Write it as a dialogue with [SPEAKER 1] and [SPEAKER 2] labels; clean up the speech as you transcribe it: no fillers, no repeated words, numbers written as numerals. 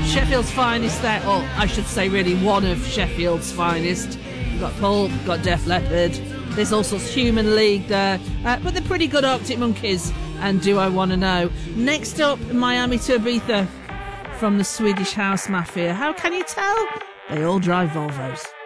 [SPEAKER 1] Sheffield's finest there, or I should say really one of Sheffield's finest. We've got Pulp, we've got Def Leppard, there's also Human League there, but they're pretty good, Arctic Monkeys and Do I Wanna Know. Next up, Miami to Ibiza from the Swedish House Mafia. How can you tell? They all drive Volvos.